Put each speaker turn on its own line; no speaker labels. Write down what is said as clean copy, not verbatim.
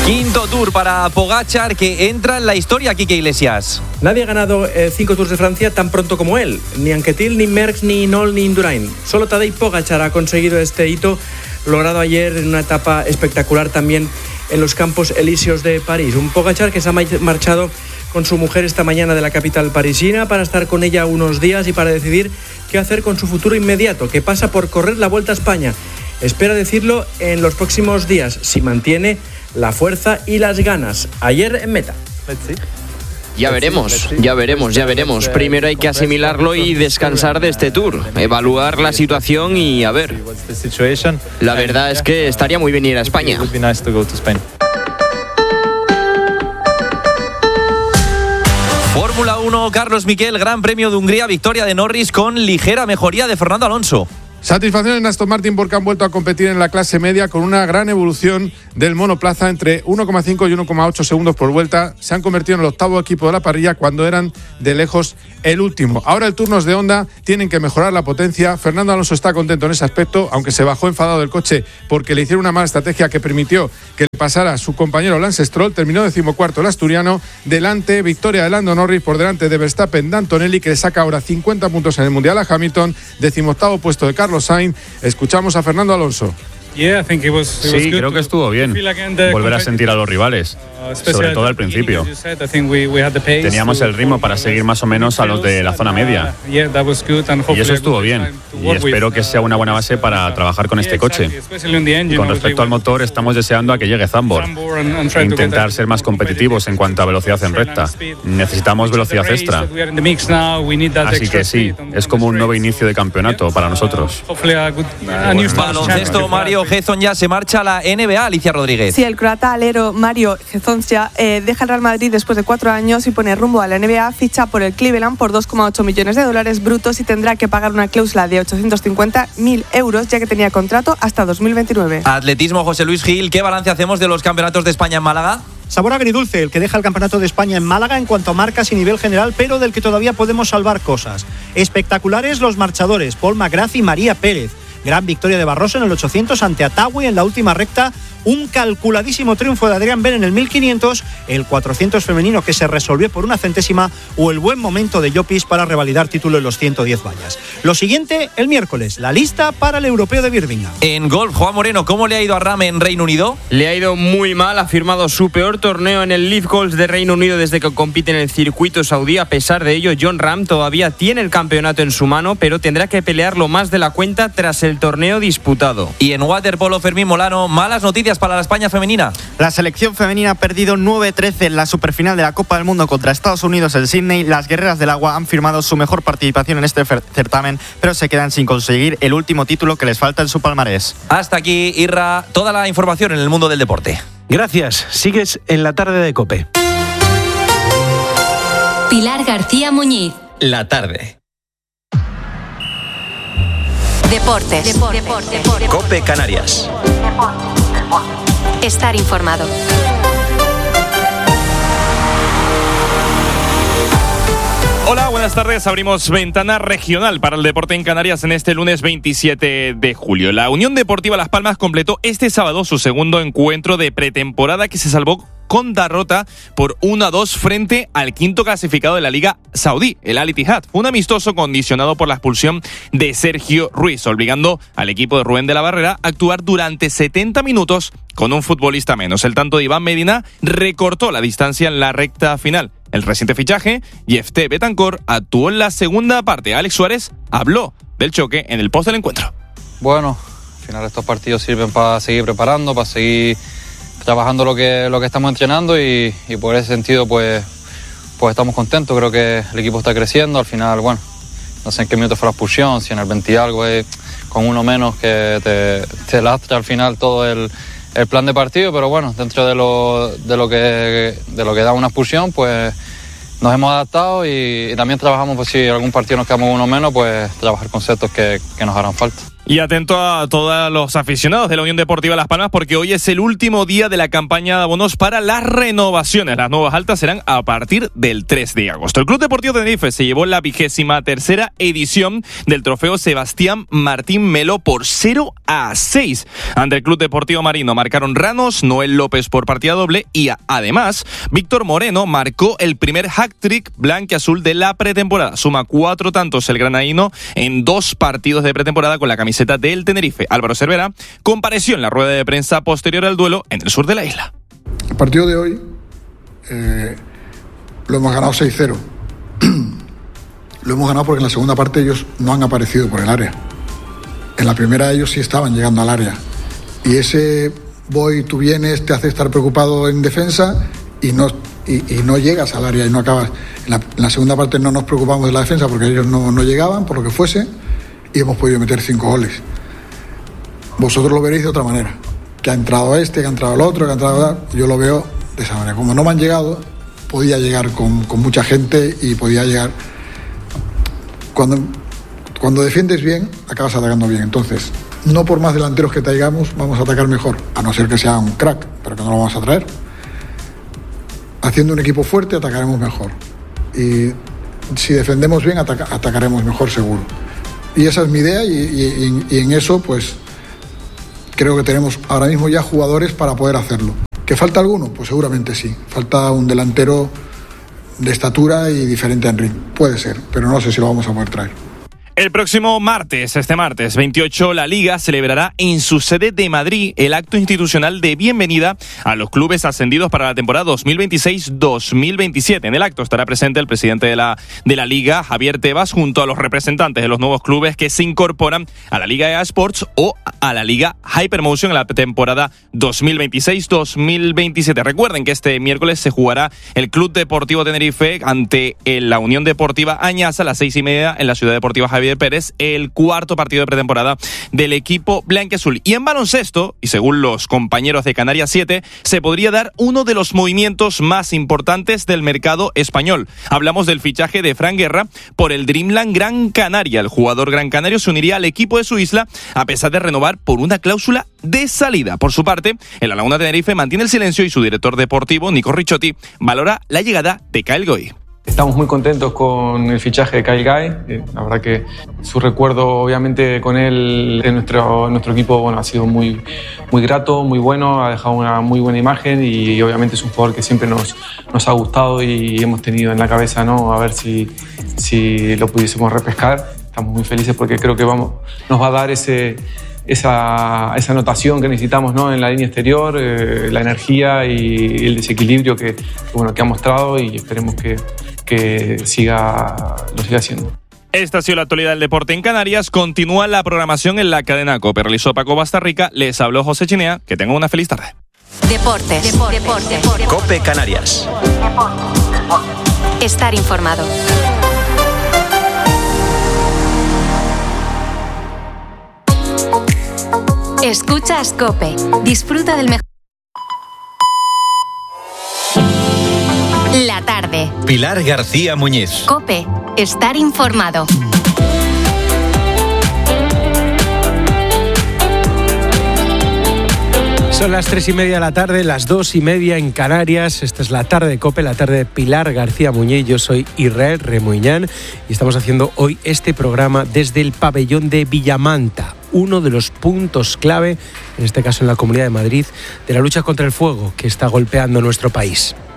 Quinto Tour para Pogačar, que entra en la historia, Quique Iglesias.
Nadie ha ganado 5 Tours de Francia tan pronto como él. Ni Anquetil, ni Merckx, ni Hinault, ni Indurain. Solo Tadej Pogačar ha conseguido este hito, logrado ayer en una etapa espectacular también en los Campos Elíseos de París. Un Pogačar que se ha marchado con su mujer esta mañana de la capital parisina para estar con ella unos días y para decidir qué hacer con su futuro inmediato, que pasa por correr la Vuelta a España. Espera decirlo en los próximos días, si mantiene la fuerza y las ganas. Ayer en meta.
Ya veremos. Primero hay que asimilarlo y descansar de este Tour, evaluar la situación y a ver. La verdad es que estaría muy bien ir a España.
Fórmula 1, Carlos Miquel, Gran Premio de Hungría, victoria de Norris con ligera mejoría de Fernando Alonso.
Satisfacción en Aston Martin porque han vuelto a competir en la clase media con una gran evolución del monoplaza entre 1,5 y 1,8 segundos por vuelta. Se han convertido en el octavo equipo de la parrilla cuando eran de lejos el último. Ahora el turno es de Honda, tienen que mejorar la potencia. Fernando Alonso está contento en ese aspecto, aunque se bajó enfadado del coche porque le hicieron una mala estrategia que permitió que le pasara a su compañero Lance Stroll. Terminó 14º el asturiano, delante, victoria de Lando Norris por delante de Verstappen, de Antonelli, que le saca ahora 50 puntos en el Mundial a Hamilton, 18º puesto de Carlos Sainz. Escuchamos a Fernando Alonso.
Sí, creo que estuvo bien volver a sentir a los rivales, sobre todo al principio. Teníamos el ritmo para seguir más o menos a los de la zona media, y eso estuvo bien, y espero que sea una buena base para trabajar con este coche. Con respecto al motor, estamos deseando a que llegue Zandvoort e intentar ser más competitivos en cuanto a velocidad en recta. Necesitamos velocidad extra, así que sí, es como un nuevo inicio de campeonato para nosotros.
Baloncesto, Mario Hezonja se marcha a la NBA, Alicia Rodríguez.
Sí, el croata alero Mario Hezonja deja el Real Madrid después de 4 años y pone rumbo a la NBA, ficha por el Cleveland por $2,8 millones brutos y tendrá que pagar una cláusula de 850.000 euros, ya que tenía contrato hasta 2029.
Atletismo, José Luis Gil, ¿qué balance hacemos de los campeonatos de España en Málaga?
Sabor agridulce el que deja el Campeonato de España en Málaga en cuanto a marcas y nivel general, pero del que todavía podemos salvar cosas. Espectaculares los marchadores, Paul McGrath y María Pérez. Gran victoria de Barroso en el 800 ante Atawi en la última recta. Un calculadísimo triunfo de Adrián Ben en el 1500, el 400 femenino que se resolvió por una centésima o el buen momento de Llopis para revalidar título en los 110 vallas. Lo siguiente, el miércoles, la lista para el Europeo de Birmingham.
En golf, Juan Moreno, ¿cómo le ha ido a Rahm en Reino Unido?
Le ha ido muy mal, ha firmado su peor torneo en el Leaf Golf de Reino Unido desde que compite en el circuito saudí. A pesar de ello, Jon Rahm todavía tiene el campeonato en su mano, pero tendrá que pelearlo más de la cuenta tras el torneo disputado.
Y en waterpolo, Fermín Molano, malas noticias para la España femenina.
La selección femenina ha perdido 9-13 en la superfinal de la Copa del Mundo contra Estados Unidos en Sydney. Las guerreras del agua han firmado su mejor participación en este certamen, pero se quedan sin conseguir el último título que les falta en su palmarés.
Hasta aquí, Irra, toda la información en el mundo del deporte.
Gracias. Sigues en la tarde de COPE.
Pilar García Muñiz.
La tarde.
Deportes.
COPE Canarias.
Estar informado.
Hola, buenas tardes. Abrimos ventana regional para el deporte en Canarias en este lunes 27 de julio. La Unión Deportiva Las Palmas completó este sábado su segundo encuentro de pretemporada, que se salvó con derrota por 1-2 frente al quinto clasificado de la Liga Saudí, el Al Ittihad. Fue un amistoso condicionado por la expulsión de Sergio Ruiz, obligando al equipo de Rubén de la Barrera a actuar durante 70 minutos con un futbolista menos. El tanto de Iván Medina recortó la distancia en la recta final. El reciente fichaje, Jefté Betancor, actuó en la segunda parte. Alex Suárez habló del choque en el post del encuentro.
Bueno, al final estos partidos sirven para seguir preparando, para seguir trabajando lo que estamos entrenando y por ese sentido pues estamos contentos. Creo que el equipo está creciendo. Al final, bueno, no sé en qué minuto fue la expulsión, si en el 20 y algo, con uno menos que te lastra al final todo el plan de partido, pero bueno, dentro de lo que da una expulsión, pues nos hemos adaptado y también trabajamos, pues si algún partido nos quedamos uno menos, pues trabajar conceptos que nos harán falta.
Y atento a todos los aficionados de la Unión Deportiva Las Palmas, porque hoy es el último día de la campaña de abonos para las renovaciones. Las nuevas altas serán a partir del 3 de agosto. El Club Deportivo Tenerife se llevó la 23ª edición del trofeo Sebastián Martín Melo por 0-6. Ante el Club Deportivo Marino marcaron Ranos, Noel López por partida doble y además Víctor Moreno marcó el primer hat-trick blanquiazul de la pretemporada. Suma 4 tantos el granadino en 2 partidos de pretemporada con la camiseta del Tenerife. Álvaro Cervera compareció en la rueda de prensa posterior al duelo en el sur de la isla.
El partido de hoy lo hemos ganado 6-0. Lo hemos ganado porque en la segunda parte ellos no han aparecido por el área. En la primera ellos sí estaban llegando al área. Y ese voy, tú vienes, te hace estar preocupado en defensa y no llegas al área y no acabas. En la segunda parte no nos preocupamos de la defensa porque ellos no llegaban, por lo que fuese, y hemos podido meter 5 goles. Vosotros lo veréis de otra manera. Que ha entrado este, que ha entrado el otro, que ha entrado... Yo lo veo de esa manera. Como no me han llegado, podía llegar con mucha gente y podía llegar... Cuando defiendes bien, acabas atacando bien. Entonces, no por más delanteros que traigamos, vamos a atacar mejor. A no ser que sea un crack, pero que no lo vamos a traer. Haciendo un equipo fuerte, atacaremos mejor. Y si defendemos bien, atacaremos mejor seguro. Y esa es mi idea y en eso pues creo que tenemos ahora mismo ya jugadores para poder hacerlo. ¿Que falta alguno? Pues seguramente sí. Falta un delantero de estatura y diferente a Henry. Puede ser, pero no sé si lo vamos a poder traer.
El próximo martes, este martes 28, la Liga celebrará en su sede de Madrid el acto institucional de bienvenida a los clubes ascendidos para la temporada 2026-2027. En el acto estará presente el presidente de la Liga, Javier Tebas, junto a los representantes de los nuevos clubes que se incorporan a la Liga EA Sports o a la Liga Hypermotion en la temporada 2026-2027. Recuerden que este miércoles se jugará el Club Deportivo Tenerife ante la Unión Deportiva Añaza a las 6:30 en la Ciudad Deportiva Javier Pérez, el cuarto partido de pretemporada del equipo blanquiazul. Y en baloncesto, y según los compañeros de Canarias 7, se podría dar uno de los movimientos más importantes del mercado español. Hablamos del fichaje de Fran Guerra por el Dreamland Gran Canaria. El jugador gran canario se uniría al equipo de su isla a pesar de renovar por una cláusula de salida. Por su parte, el La Laguna Tenerife mantiene el silencio y su director deportivo, Nico Ricciotti, valora la llegada de Kyle Guy.
Estamos muy contentos con el fichaje de Kyle Guy. La verdad que su recuerdo, obviamente, con él en nuestro equipo, bueno, ha sido muy grato, muy bueno, ha dejado una muy buena imagen y obviamente es un jugador que siempre nos ha gustado y hemos tenido en la cabeza, ¿no? A ver si lo pudiésemos repescar. Estamos muy felices porque creo que nos va a dar esa anotación que necesitamos, ¿no? En la línea exterior, la energía y el desequilibrio que ha mostrado y esperemos que lo siga haciendo.
Esta ha sido la actualidad del deporte en Canarias. Continúa la programación en la cadena COPE. Realizó Paco Bastarrica, les habló José Chinea. Que tengan una feliz tarde.
Deportes.
COPE Canarias.
Estar informado. Escuchas COPE. Disfruta del mejor. La tarde.
Pilar García Muñiz.
COPE. Estar informado.
Son las 3:30 de la tarde, las 2:30 en Canarias. Esta es la tarde de COPE, la tarde de Pilar García Muñiz. Yo soy Israel Remuñán y estamos haciendo hoy este programa desde el pabellón de Villamanta, uno de los puntos clave, en este caso en la Comunidad de Madrid, de la lucha contra el fuego que está golpeando nuestro país.